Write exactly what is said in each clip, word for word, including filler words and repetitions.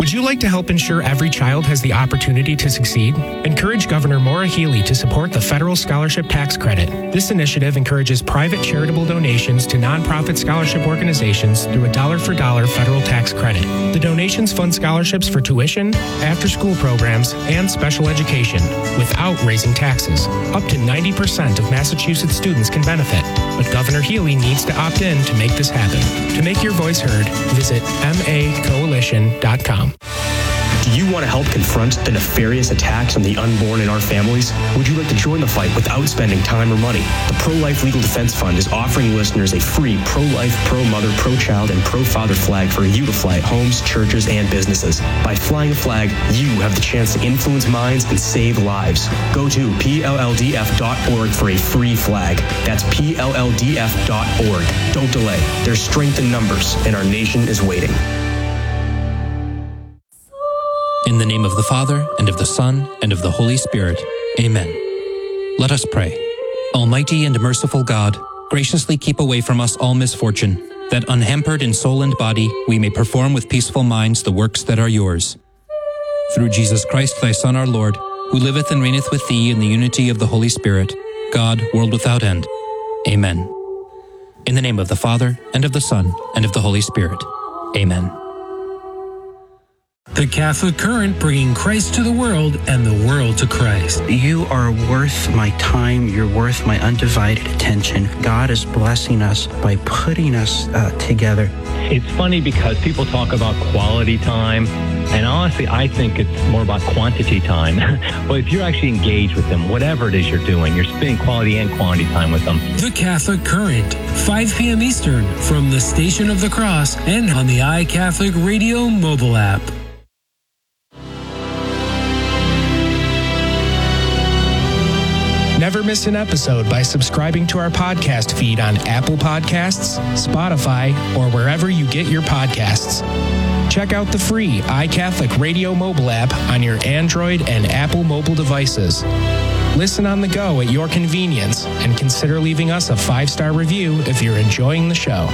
Would you like to help ensure every child has the opportunity to succeed? Encourage Governor Maura Healey to support the Federal Scholarship Tax Credit. This initiative encourages private charitable donations to nonprofit scholarship organizations through a dollar-for-dollar federal tax credit. The donations fund scholarships for tuition, after-school programs, and special education without raising taxes. Up to ninety percent of Massachusetts students can benefit, but Governor Healey needs to opt in to make this happen. To make your voice heard, visit m a coalition dot com. Do you want to help confront the nefarious attacks on the unborn in our families? Would you like to join the fight without spending time or money? The Pro-Life Legal Defense Fund is offering listeners a free pro-life, pro-mother, pro-child, and pro-father flag for you to fly at homes, churches, and businesses. By flying a flag, you have the chance to influence minds and save lives. Go to P L L D F dot org for a free flag. That's P L L D F dot org. Don't delay. There's strength in numbers, and our nation is waiting. In the name of the Father, and of the Son, and of the Holy Spirit. Amen. Let us pray. Almighty and merciful God, graciously keep away from us all misfortune, that unhampered in soul and body we may perform with peaceful minds the works that are yours. Through Jesus Christ, thy Son, our Lord, who liveth and reigneth with thee in the unity of the Holy Spirit, God, world without end. Amen. In the name of the Father, and of the Son, and of the Holy Spirit. Amen. The Catholic Current, bringing Christ to the world and the world to Christ. You are worth my time. You're worth my undivided attention. God is blessing us by putting us uh, together. It's funny because people talk about quality time, and honestly, I think it's more about quantity time. But if you're actually engaged with them, whatever it is you're doing, you're spending quality and quantity time with them. The Catholic Current, five p.m. Eastern, from the Station of the Cross and on the iCatholic Radio mobile app. Never miss an episode by subscribing to our podcast feed on Apple Podcasts, Spotify, or wherever you get your podcasts. Check out the free iCatholic Radio mobile app on your Android and Apple mobile devices. Listen on the go at your convenience, and consider leaving us a five-star review if you're enjoying the show.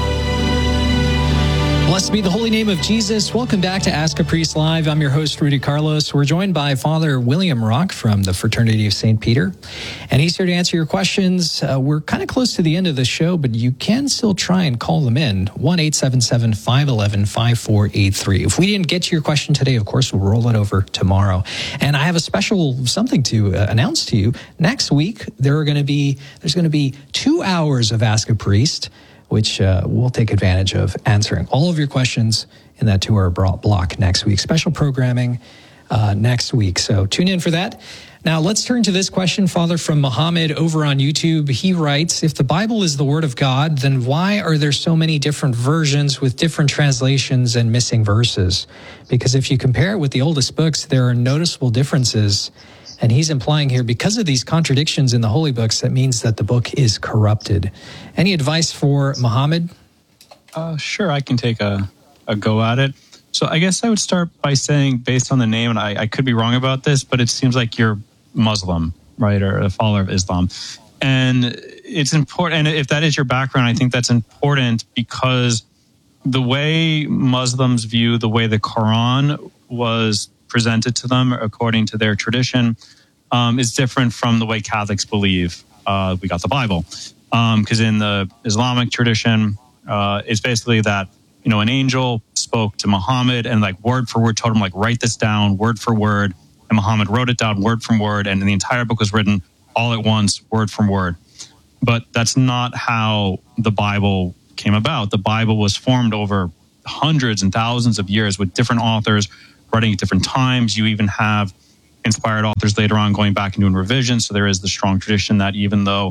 Blessed be the holy name of Jesus. Welcome back to Ask a Priest Live. I'm your host, Rudy Carlos. We're joined by Father William Rock from the Fraternity of Saint Peter, and he's here to answer your questions. Uh, we're kind of close to the end of the show, but you can still try and call them in, one eight seven seven, five one one, five four eight three. If we didn't get to your question today, of course, we'll roll it over tomorrow. And I have a special something to uh, announce to you. Next week, there are going to be there's going to be two hours of Ask a Priest, which uh, we'll take advantage of answering all of your questions in that two-hour block next week. Special programming uh, next week, so tune in for that. Now, let's turn to this question, Father, from Muhammad over on YouTube. He writes, if the Bible is the Word of God, then why are there so many different versions with different translations and missing verses? Because if you compare it with the oldest books, there are noticeable differences. And he's implying here, because of these contradictions in the holy books, that means that the book is corrupted. Any advice for Muhammad? Uh, sure, I can take a, a go at it. So I guess I would start by saying, based on the name, and I, I could be wrong about this, but it seems like you're Muslim, right, or a follower of Islam. And it's important, and if that is your background, I think that's important because the way Muslims view the way the Quran was presented to them according to their tradition um, is different from the way Catholics believe uh, we got the Bible. Because um, in the Islamic tradition, uh, it's basically that, you know, an angel spoke to Muhammad and like word for word told him, like, write this down word for word. And Muhammad wrote it down word from word. And the entire book was written all at once, word from word. But that's not how the Bible came about. The Bible was formed over hundreds and thousands of years with different authors writing at different times. You even have inspired authors later on going back and doing revisions. So there is the strong tradition that even though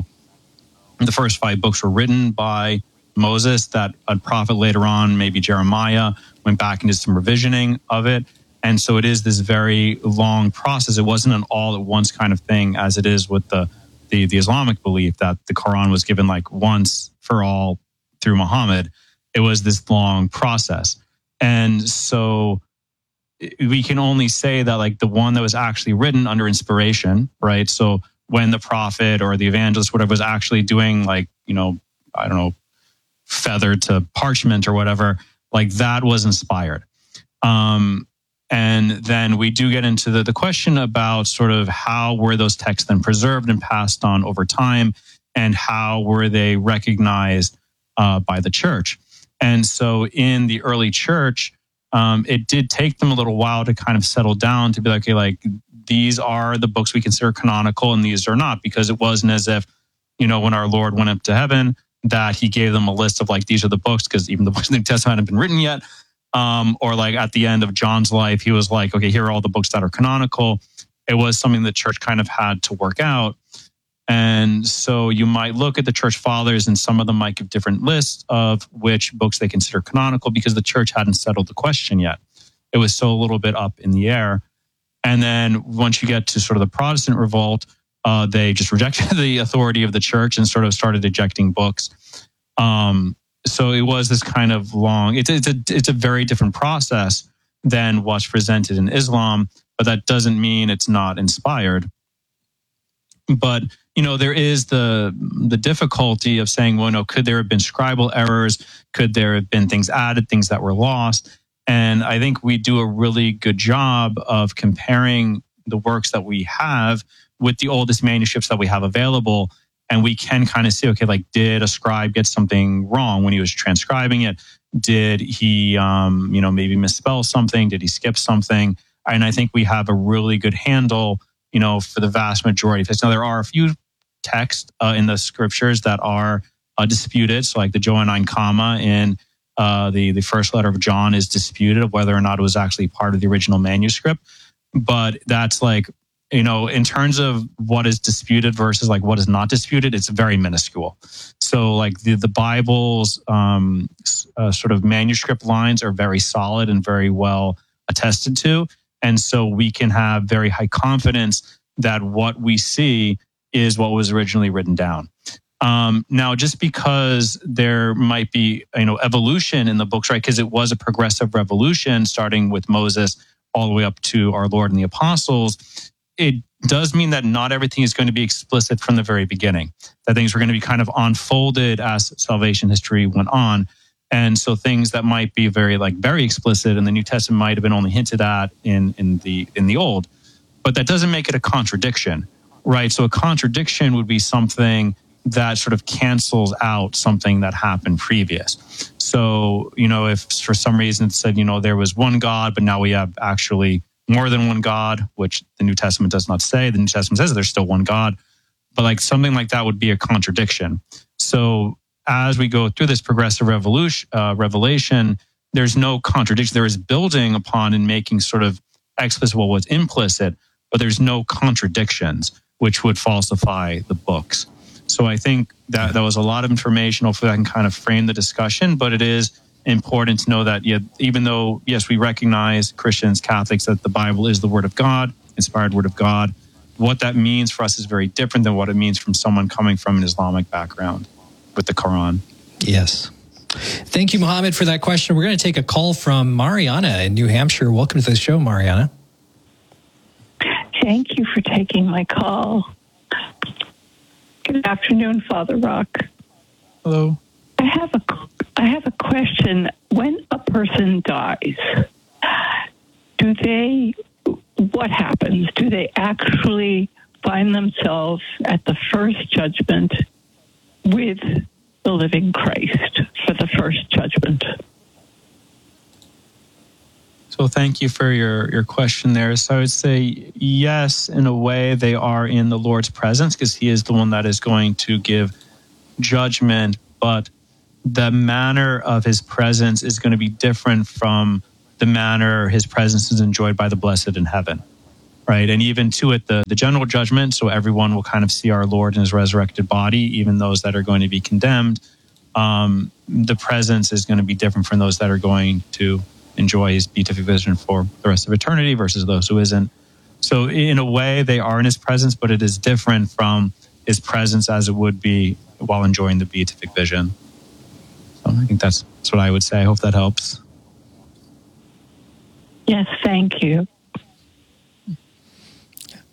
the first five books were written by Moses, that a prophet later on, maybe Jeremiah, went back and did some revisioning of it. And so it is this very long process. It wasn't an all at once kind of thing as it is with the, the, the Islamic belief that the Quran was given like once for all through Muhammad. It was this long process. And so we can only say that like the one that was actually written under inspiration, right? So when the prophet or the evangelist, whatever, was actually doing like, you know, I don't know, feather to parchment or whatever, like that was inspired. Um, And then we do get into the, the question about sort of how were those texts then preserved and passed on over time, and how were they recognized uh, by the church. And so in the early church, um, it did take them a little while to kind of settle down to be like, okay, like these are the books we consider canonical and these are not, because it wasn't as if, you know, when our Lord went up to heaven, that he gave them a list of like, these are the books, because even the books in the New Testament hadn't been written yet. Um, or like at the end of John's life, he was like, okay, here are all the books that are canonical. It was something the church kind of had to work out. And so you might look at the church fathers and some of them might give different lists of which books they consider canonical, because the church hadn't settled the question yet. It was still a little bit up in the air. And then once you get to sort of the Protestant revolt, uh, they just rejected the authority of the church and sort of started ejecting books. Um, so it was this kind of long, it's, it's, a, it's a very different process than what's presented in Islam, but that doesn't mean it's not inspired. But, you know, there is the the difficulty of saying, well, no, could there have been scribal errors? Could there have been things added, things that were lost? And I think we do a really good job of comparing the works that we have with the oldest manuscripts that we have available. And we can kind of see, okay, like, did a scribe get something wrong when he was transcribing it? Did he, um, you know, maybe misspell something? Did he skip something? And I think we have a really good handle, you know, for the vast majority of it. Now, there are a few texts uh, in the scriptures that are uh, disputed. So like the Johannine comma in uh, the, the first letter of John is disputed of whether or not it was actually part of the original manuscript. But that's like, you know, in terms of what is disputed versus like what is not disputed, it's very minuscule. So like the, the Bible's um, uh, sort of manuscript lines are very solid and very well attested to. And so we can have very high confidence that what we see is what was originally written down. Um, now, just because there might be, you know, evolution in the books, right? Because it was a progressive revolution starting with Moses all the way up to our Lord and the apostles. It does mean that not everything is going to be explicit from the very beginning, that things were going to be kind of unfolded as salvation history went on. And so things that might be very like very explicit in the New Testament might have been only hinted at in, in the in the Old, but that doesn't make it a contradiction, right? So a contradiction would be something that sort of cancels out something that happened previous. So, you know, if for some reason it said, you know, there was one God, but now we have actually more than one God, which the New Testament does not say. The New Testament says there's still one God, but like something like that would be a contradiction. So as we go through this progressive revolution, uh, revelation, there's no contradiction. There is building upon and making sort of explicit what was implicit, but there's no contradictions, which would falsify the books. So I think that that was a lot of information. Hopefully I can kind of frame the discussion, but it is important to know that yeah, even though, yes, we recognize, Christians, Catholics, that the Bible is the Word of God, inspired Word of God, what that means for us is very different than what it means from someone coming from an Islamic background with the Quran. Yes. Thank you, Mohammed, for that question. We're going to take a call from Mariana in New Hampshire. Welcome to the show, Mariana. Thank you for taking my call. Good afternoon, Father Rock. Hello. I have a, I have a question. When a person dies, do they, what happens? Do they actually find themselves at the first judgment with the living Christ for the first judgment? So thank you for your, your question there. So I would say, yes, in a way they are in the Lord's presence because he is the one that is going to give judgment, but the manner of his presence is going to be different from the manner his presence is enjoyed by the blessed in heaven, right? And even to it, the, the general judgment, so everyone will kind of see our Lord in his resurrected body, even those that are going to be condemned. Um, the presence is going to be different from those that are going to enjoy his beatific vision for the rest of eternity versus those who isn't. So in a way, they are in his presence, but it is different from his presence as it would be while enjoying the beatific vision. So I think that's, that's what I would say. I hope that helps. Yes, thank you.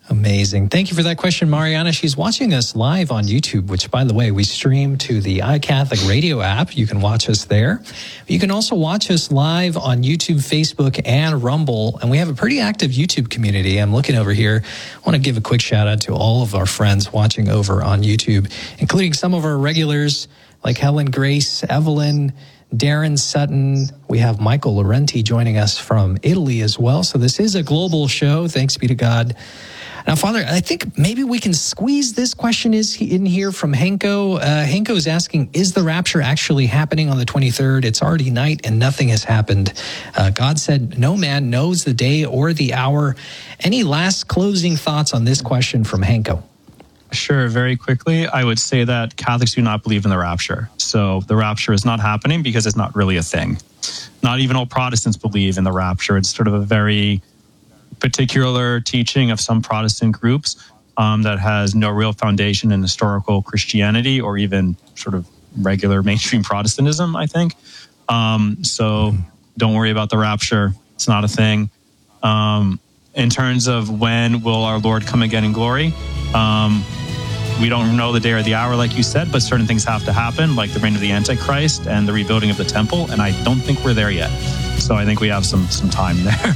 Amazing. Thank you for that question, Mariana. She's watching us live on YouTube, which, by the way, we stream to the iCatholic radio app. You can watch us there. You can also watch us live on YouTube, Facebook, and Rumble. And we have a pretty active YouTube community. I'm looking over here. I want to give a quick shout out to all of our friends watching over on YouTube, including some of our regulars like Helen Grace, Evelyn, Darren Sutton. We have Michael Laurenti joining us from Italy as well. So this is a global show. Thanks be to God. Now, Father, I think maybe we can squeeze this question is in here from Henko. Uh, Henko is asking, is the rapture actually happening on the twenty-third? It's already night and nothing has happened. Uh, God said, no man knows the day or the hour. Any last closing thoughts on this question from Henko? Sure. Very quickly, I would say that Catholics do not believe in the rapture. So the rapture is not happening because it's not really a thing. Not even all Protestants believe in the rapture. It's sort of a very particular teaching of some Protestant groups um, that has no real foundation in historical Christianity or even sort of regular mainstream Protestantism, I think. Um, so don't worry about the rapture. It's not a thing. Um, in terms of when will our Lord come again in glory, um, we don't know the day or the hour, like you said, but certain things have to happen, like the reign of the Antichrist and the rebuilding of the temple, and I don't think we're there yet. So I think we have some some time there.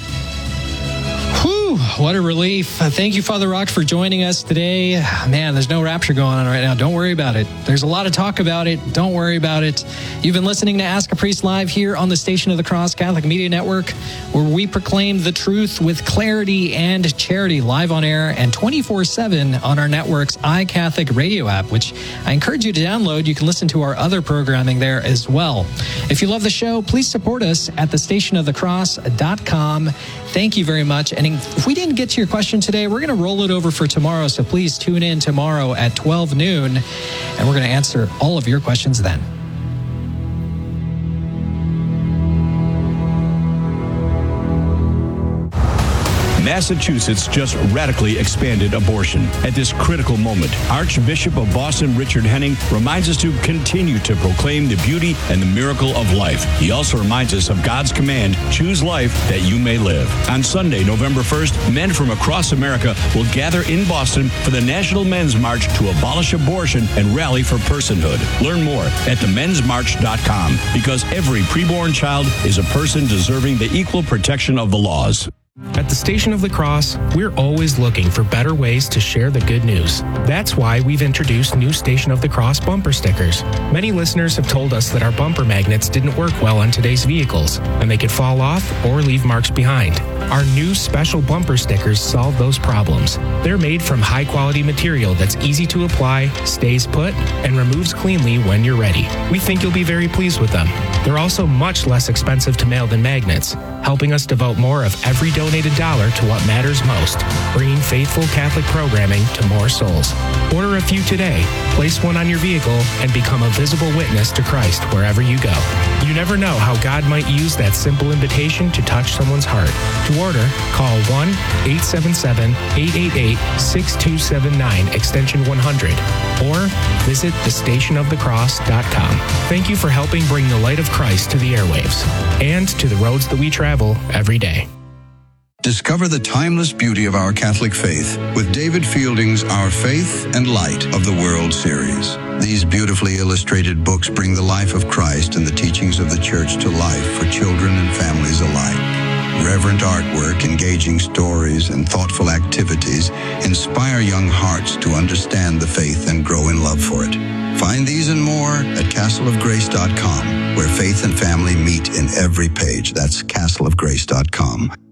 Whew, what a relief. Uh, thank you, Father Rock, for joining us today. Man, there's no rapture going on right now. Don't worry about it. There's a lot of talk about it. Don't worry about it. You've been listening to Ask a Priest Live here on the Station of the Cross Catholic Media Network, where we proclaim the truth with clarity and charity, live on air and twenty-four seven on our network's iCatholic radio app, which I encourage you to download. You can listen to our other programming there as well. If you love the show, please support us at the station of the cross dot com. Thank you very much. And if we didn't get to your question today, we're going to roll it over for tomorrow. So please tune in tomorrow at twelve noon, and we're going to answer all of your questions then. Massachusetts just radically expanded abortion. At this critical moment, Archbishop of Boston Richard Henning reminds us to continue to proclaim the beauty and the miracle of life. He also reminds us of God's command, choose life that you may live. On Sunday, November first, men from across America will gather in Boston for the National Men's March to abolish abortion and rally for personhood. Learn more at the men's march dot com, because every preborn child is a person deserving the equal protection of the laws. At the Station of the Cross, we're always looking for better ways to share the good news. That's why we've introduced new Station of the Cross bumper stickers. Many listeners have told us that our bumper magnets didn't work well on today's vehicles, and they could fall off or leave marks behind. Our new special bumper stickers solve those problems. They're made from high-quality material that's easy to apply, stays put, and removes cleanly when you're ready. We think you'll be very pleased with them. They're also much less expensive to mail than magnets, helping us devote more of every donated dollar to what matters most, bringing faithful Catholic programming to more souls. Order a few today, place one on your vehicle, and become a visible witness to Christ wherever you go. You never know how God might use that simple invitation to touch someone's heart. To order, call one eight seven seven, eight eight eight, six two seven nine, extension one hundred, or visit the station of the cross dot com. Thank you for helping bring the light of Christ to the airwaves and to the roads that we travel every day. Discover the timeless beauty of our Catholic faith with David Fielding's Our Faith and Light of the World series. These beautifully illustrated books bring the life of Christ and the teachings of the Church to life for children and families alike. Reverent artwork, engaging stories, and thoughtful activities inspire young hearts to understand the faith and grow in love for it. Find these and more at castle of grace dot com, where faith and family meet in every page. That's castle of grace dot com.